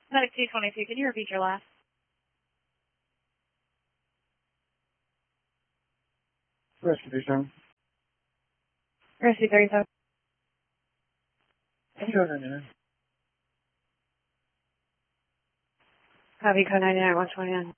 Medic 222, can you repeat your last? Rescue 37. Rescue 37. Copy, code 99, 129.